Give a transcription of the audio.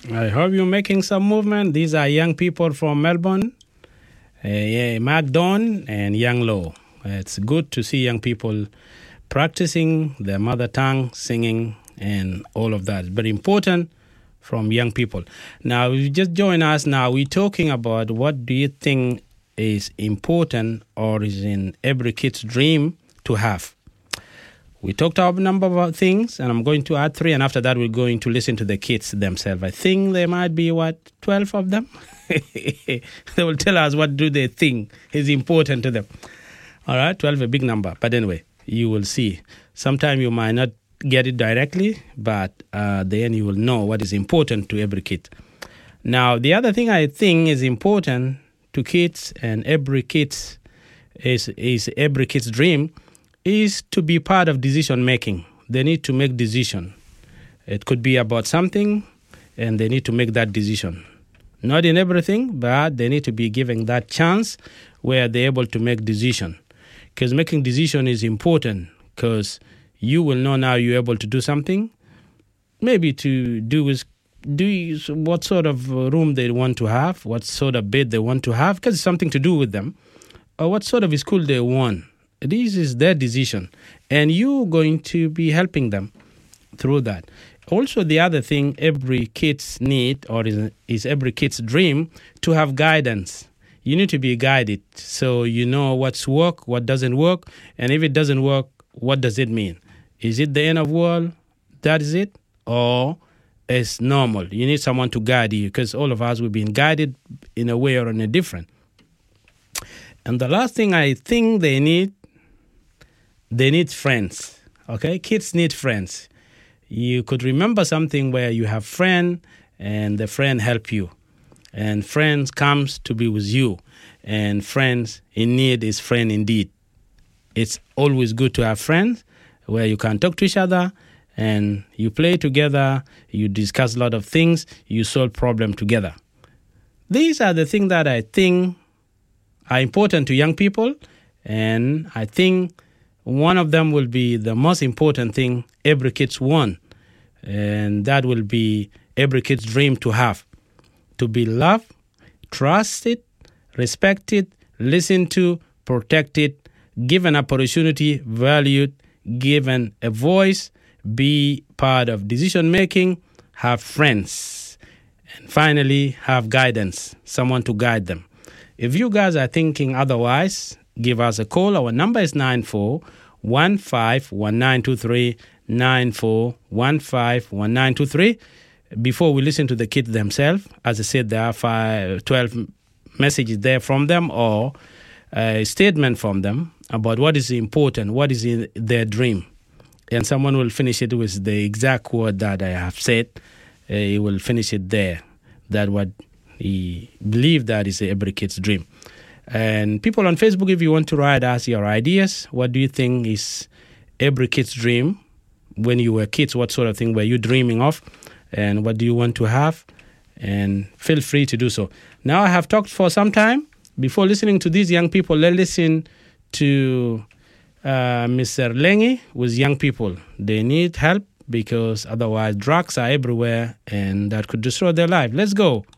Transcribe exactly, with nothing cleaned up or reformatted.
I hope you're making some movement. These are young people from Melbourne, uh, yeah, Mark Don and Young Low. It's good to see young people practicing their mother tongue, singing, and all of that. It's very important from young people. Now, if you just join us now, we're talking about what do you think is important or is in every kid's dream to have. We talked about a number of things, and I'm going to add three, and after that we're going to listen to the kids themselves. I think there might be, what, twelve of them? They will tell us what do they think is important to them. All right, twelve, a big number. But anyway, you will see. Sometimes you might not get it directly, but uh, then you will know what is important to every kid. Now, the other thing I think is important to kids, and every kid's is is every kid's dream, is to be part of decision making. They need to make decision. It could be about something, and they need to make that decision. Not in everything, but they need to be given that chance where they're able to make decision. Because making decision is important, because you will know now you're able to do something, maybe to do with do what sort of room they want to have, what sort of bed they want to have, because it's something to do with them, or what sort of school they want. This is their decision, and you're going to be helping them through that. Also, the other thing every kid's need, or is, is every kid's dream, to have guidance. You need to be guided so you know what's work, what doesn't work, and if it doesn't work, what does it mean? Is it the end of the world? That is it? Or it's normal? You need someone to guide you, because all of us, we've been guided in a way or in a different. And the last thing I think they need, they need friends, okay? Kids need friends. You could remember something where you have friend and the friend help you. And friends comes to be with you. And friends in need is friend indeed. It's always good to have friends where you can talk to each other and you play together, you discuss a lot of things, you solve problems together. These are the things that I think are important to young people, and I think one of them will be the most important thing every kid's want, and that will be every kid's dream to have, to be loved, trusted, respected, listened to, protected, given opportunity, valued, given a voice, be part of decision making, have friends, and finally have guidance, someone to guide them. If you guys are thinking otherwise, give us a call. Our number is nine four one five one nine two three, nine four one five one nine two three. Before we listen to the kids themselves, as I said, there are five, twelve messages there from them, or a statement from them about what is important, what is in their dream. And someone will finish it with the exact word that I have said. Uh, he will finish it there. That what he believes that is every kid's dream. And people on Facebook, if you want to write us your ideas, what do you think is every kid's dream? When you were kids, what sort of thing were you dreaming of? And what do you want to have? And feel free to do so. Now I have talked for some time. Before listening to these young people, let's listen to uh, Mister Lengi with young people. They need help because otherwise drugs are everywhere and that could destroy their life. Let's go.